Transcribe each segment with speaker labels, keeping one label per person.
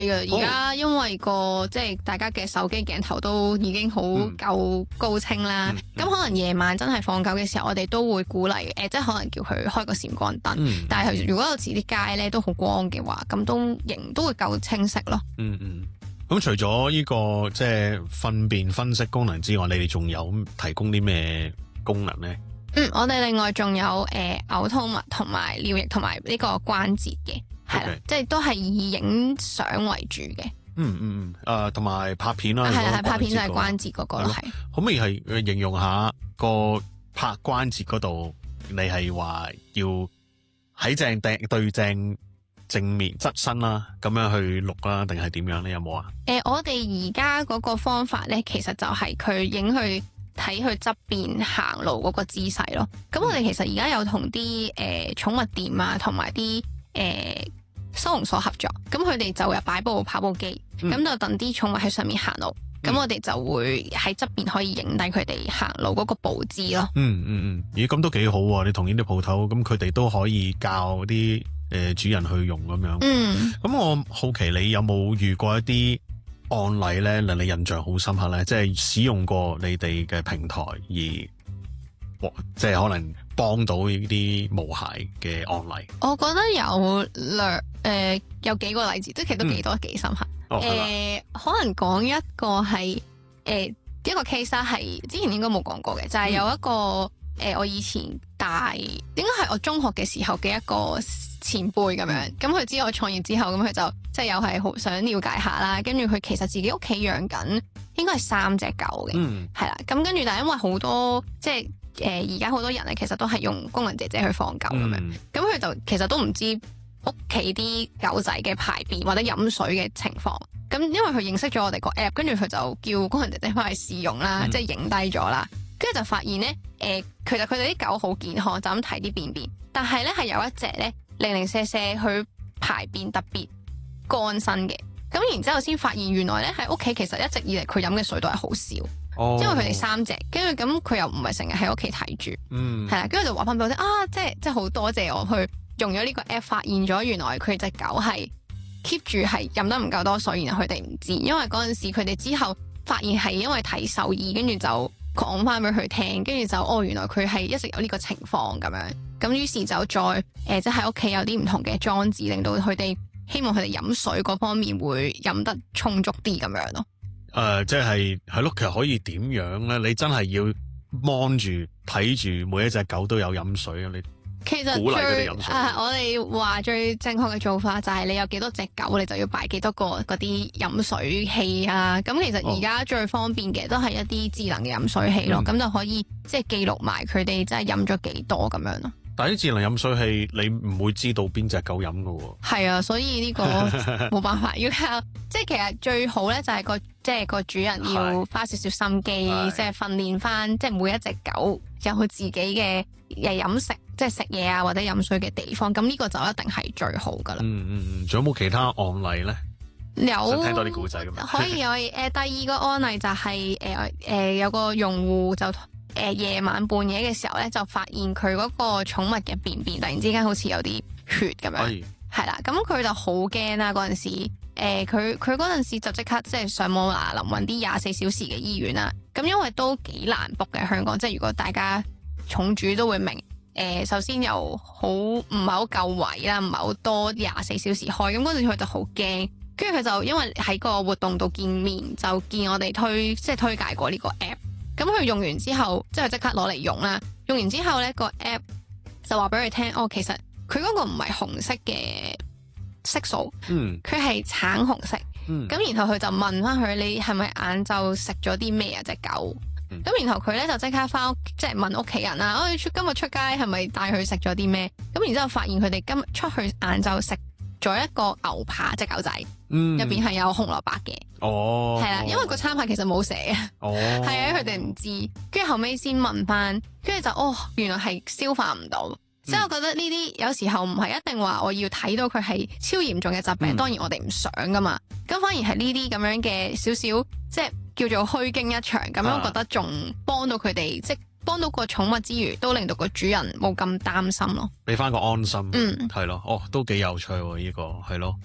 Speaker 1: 而家因為即係大家嘅手機鏡頭都已經好夠高清啦，咁可能夜晚真係放狗嘅時候，我哋都會鼓勵即係可能叫佢開個閃光燈。但係如果有時啲街咧都好光嘅話，咁仍都會夠清晰咯。
Speaker 2: 咁除咗呢個即係糞便分析功能之外，你哋仲有提供啲咩功能咧？
Speaker 1: 我哋另外仲有嘔吐物同埋尿液同埋呢個關節嘅。係啦，即係都係以影相為主嘅。
Speaker 2: 同埋拍片啦。
Speaker 1: 係拍片就係關節嗰個咯。係
Speaker 2: 可唔可以係形容下個拍關節嗰度？你係話要喺對正面側身啦，咁樣去錄啦，定係點樣咧？有冇啊？
Speaker 1: 我哋而家嗰個方法咧，其實就係佢影去睇佢側邊行路嗰個姿勢咯。咁我哋其實而家有同啲寵物店啊，同埋啲收容所合作，咁佢哋就有擺部跑步機，咁就等啲寵物喺上面行路，咁我哋就會喺側邊可以影低佢哋行路嗰個步姿咯。
Speaker 2: 咦，咁都幾好喎！你同呢啲鋪頭，咁佢哋都可以教啲主人去用咁樣。咁我好奇你有冇遇過一啲案例咧，令你印象好深刻咧？即係使用過你哋嘅平台而即係可能幫到呢啲毛孩嘅案例。我覺
Speaker 1: 得有幾個例子，即係其實都幾多幾深刻。可能講一個係一個 case 啦，係之前應該冇講過嘅，就係有一個我以前應該係我中學嘅時候嘅一個前輩咁樣，咁佢知我創業之後，咁佢就即係又係好想了解下啦。跟住佢其實自己屋企養緊應該係3隻狗嘅，係啦。咁跟住但係因為好多即係而家好多人咧，其實都係用工人姐姐去放狗咁樣，咁佢就其實都唔知屋企啲狗仔嘅排便或者飲水嘅情況。咁因為佢認識咗我哋個 app， 跟住佢就叫工人姐姐翻去試用啦，即係影低咗啦。跟住就發現咧，其實佢哋啲狗好健康，就咁睇啲便便，但係咧係有一隻咧零零舍舍佢排便特別乾身嘅。咁然之後先發現原來咧喺屋企其實一直以嚟佢飲嘅水都係好少。因為佢哋3隻，跟住咁佢又唔係成日喺屋企睇住，係啦，跟住就話翻俾我聽即係好多謝我去用咗呢個 app， 發現咗原來佢隻狗係 keep 住係飲得唔夠多水，然後佢哋唔知，因為嗰陣時佢哋之後發現係因為睇獸醫，跟住就講翻俾佢聽，跟住就原來佢係一直有呢個情況咁樣，咁於是就再即係喺屋企有啲唔同嘅裝置，令到佢哋希望佢哋飲水嗰方面會飲得充足啲咁樣咯。
Speaker 2: 即係咯，其實可以點樣咧？你真係要望住睇住每一隻狗都有飲水啊！你
Speaker 1: 其實
Speaker 2: 鼓勵佢哋飲水。
Speaker 1: 我哋話最正確嘅做法就係你有幾多隻狗，你就要擺幾多個嗰啲飲水器啊！咁其實而家最方便嘅都係一啲智能嘅飲水器咯，咁就可以即係記錄埋佢哋真係飲咗幾多咁樣咯。
Speaker 2: 但係啲智能飲水器，你唔會知道邊隻狗飲噶喎。
Speaker 1: 係啊，所以呢個冇辦法，要靠即係其實最好咧就係個主人要花少少心機，即係訓練翻即係每一隻狗有佢自己嘅飲食，即係食嘢啊或者飲水嘅地方。咁呢個就一定係最好噶啦。
Speaker 2: 仲有冇其他案例咧？
Speaker 1: 有，
Speaker 2: 想聽多啲故仔咁樣。
Speaker 1: 可以。第2個案例就係有個用戶就夜晚半夜嘅時候咧，就發現佢嗰個寵物嘅便便突然之間好似有啲血咁樣，係啦，咁佢就好驚啦嗰陣時，佢嗰陣時就即刻即係上網嗱臨揾啲24小時嘅醫院啦。咁因為都幾難 book 嘅香港，即係如果大家寵主都會明，首先又唔係好夠位啦，唔係好多24小時開，咁嗰陣時佢就好驚，跟住佢就因為喺個活動度見面，就見我哋推介過呢個 app。咁佢用完之後，即係即刻攞嚟用啦。用完之後咧，個 app 就話俾佢聽，其實佢嗰個唔係紅色嘅色素，佢係橙紅色。咁然後佢就問翻佢：你係咪晏晝食咗啲咩啊？隻狗。咁然後佢咧就即刻翻屋，即係問屋企人啦。今日出街係咪帶佢食咗啲咩？咁然之後發現佢哋今日出去晏晝食咗一個牛扒，隻狗仔，入邊係有紅蘿蔔嘅。係啦，因為個餐牌其實冇寫啊。係啊，佢哋唔知，跟住後尾先問翻，跟住就原來係消化唔到。即係我覺得呢啲有時候唔係一定話我要睇到佢係超嚴重嘅疾病，當然我哋唔想噶嘛。咁反而係呢啲咁樣嘅少少，即係叫做虛驚一場咁樣，我覺得仲幫到佢哋，即係幫到個寵物之餘，都令到個主人冇咁擔心咯，
Speaker 2: 俾翻個安心。係咯，都幾有趣喎，呢個係咯。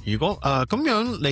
Speaker 2: 如果咁樣